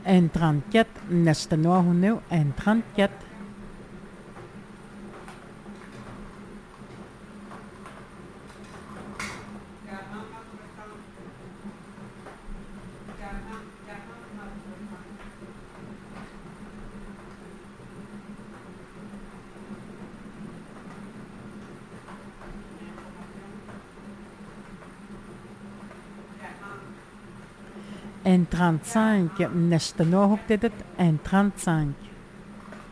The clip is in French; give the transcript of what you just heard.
En 34, nästa nuohu nu, en 34. En 35, nästa nuohu tedet, en 35.